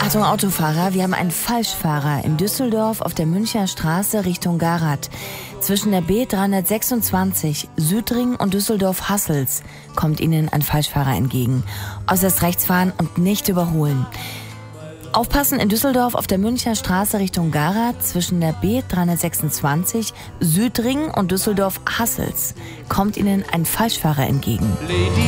Achtung Autofahrer, wir haben einen Falschfahrer in Düsseldorf auf der Münchner Straße Richtung Garath. Zwischen der B326 Südring und Düsseldorf-Hassels kommt Ihnen ein Falschfahrer entgegen. Äußerst rechts fahren und nicht überholen. Aufpassen in Düsseldorf auf der Münchner Straße Richtung Garath zwischen der B326 Südring und Düsseldorf-Hassels kommt Ihnen ein Falschfahrer entgegen.